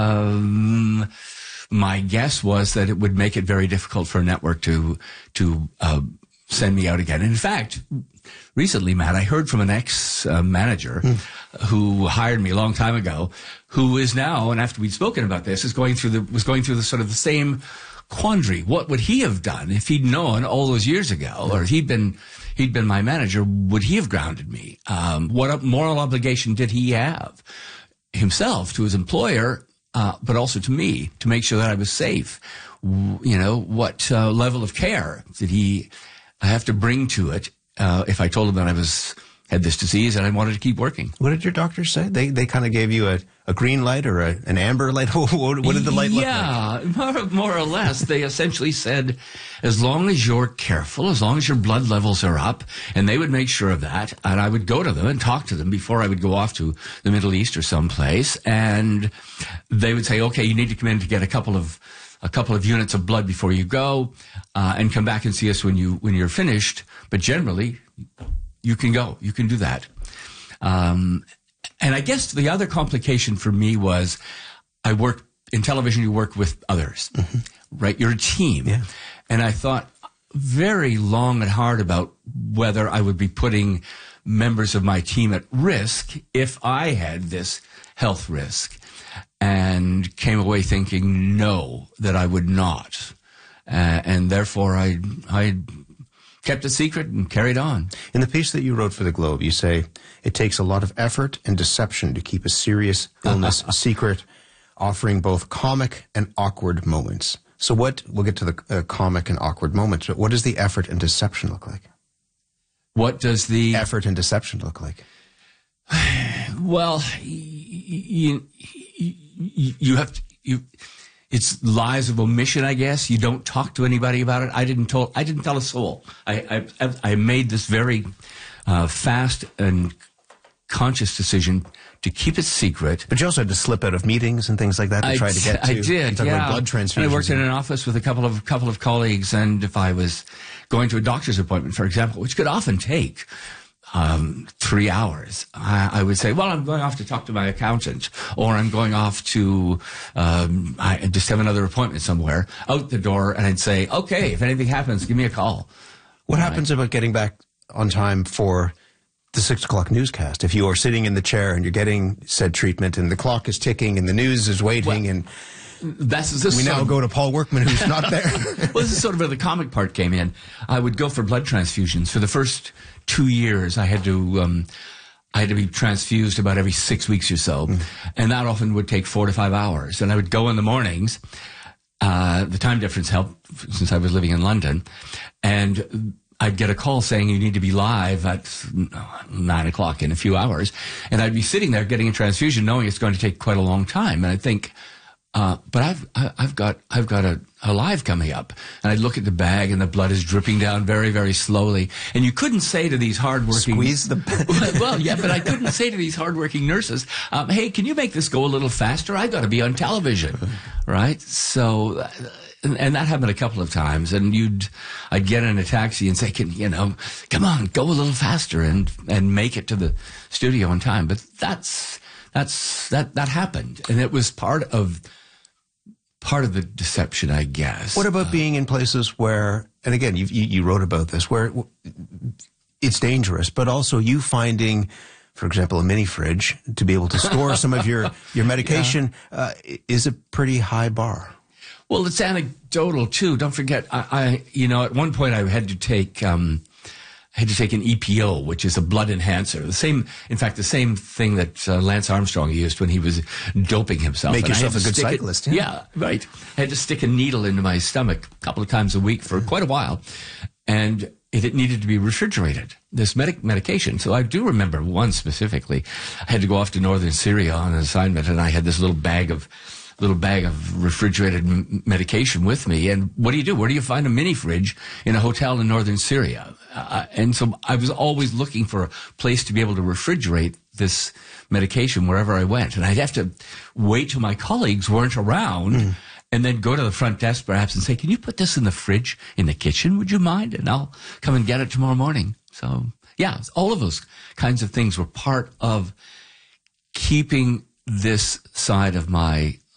My guess was that it would make it very difficult for a network to send me out again. And in fact, recently, Matt, I heard from an ex-manager who hired me a long time ago, who is now, and after we'd spoken about this, was going through the sort of the same quandary. What would he have done if he'd known all those years ago, or he'd been my manager? Would he have grounded me? What moral obligation did he have himself to his employer, but also to me, to make sure that I was safe? You know, what level of care did he have to bring to it if I told him that I had this disease and I wanted to keep working? What did your doctor say? They kind of gave you a green light or an amber light? What did the light look like? Yeah, more or less. They essentially said, as long as you're careful, as long as your blood levels are up, and they would make sure of that, and I would go to them and talk to them before I would go off to the Middle East or someplace, and they would say, okay, you need to come in to get a couple of units of blood before you go, and come back and see us when you're finished. But generally, you can go. You can do that. And I guess the other complication for me was I worked in television. You work with others, right? You're a team. Yeah. And I thought very long and hard about whether I would be putting members of my team at risk if I had this health risk, and came away thinking, no, that I would not. And therefore I kept it secret and carried on. In the piece that you wrote for the Globe, you say, it takes a lot of effort and deception to keep a serious illness secret, offering both comic and awkward moments. So we'll get to the comic and awkward moments, but what does the effort and deception look like? What does the effort and deception look like? Well, you have to, it's lies of omission, I guess. You don't talk to anybody about it. I didn't tell a soul. I made this very fast and conscious decision to keep it secret. But you also had to slip out of meetings and things like that to try to get to. I did, yeah. About blood transfusions. And I worked in an office with a couple of colleagues, and if I was going to a doctor's appointment, for example, which could often take 3 hours, I would say, well, I'm going off to talk to my accountant, or I'm going off to, I just have another appointment somewhere, out the door, and I'd say, okay, if anything happens, give me a call. What happens about getting back on time for the 6 o'clock newscast? If you are sitting in the chair and you're getting said treatment and the clock is ticking and the news is waiting, and we now go to Paul Workman, who's not there. Well, this is sort of where the comic part came in. I would go for blood transfusions. For the first 2 years, I had to be transfused about every 6 weeks or so, and that often would take 4 to 5 hours. And I would go in the mornings. The time difference helped since I was living in London, and I'd get a call saying you need to be live at 9 o'clock in a few hours, and I'd be sitting there getting a transfusion, knowing it's going to take quite a long time. And I'd think, but I've got a live coming up, and I'd look at the bag, and the blood is dripping down very, very slowly. And you couldn't say to these hardworking squeeze the well, yeah, but I couldn't say to these hardworking nurses, hey, can you make this go a little faster? I've got to be on television, right? So. And that happened a couple of times, and I'd get in a taxi and say, come on, go a little faster and make it to the studio on time. But that happened, and it was part of the deception, I guess. What about being in places where, and again, you wrote about this, where it's dangerous, but also you finding, for example, a mini fridge to be able to store some of your medication is a pretty high bar. Well, it's anecdotal too. Don't forget, at one point I had to take an EPO, which is a blood enhancer. The same thing that Lance Armstrong used when he was doping himself. Make yourself a good cyclist. Yeah, right. I had to stick a needle into my stomach a couple of times a week for quite a while, and it needed to be refrigerated, this medication. So I do remember one specifically. I had to go off to northern Syria on an assignment, and I had this little bag of refrigerated medication with me. And what do you do? Where do you find a mini fridge in a hotel in northern Syria? And so I was always looking for a place to be able to refrigerate this medication wherever I went. And I'd have to wait till my colleagues weren't around and then go to the front desk perhaps and say, can you put this in the fridge in the kitchen? Would you mind? And I'll come and get it tomorrow morning. So yeah, all of those kinds of things were part of keeping this side of my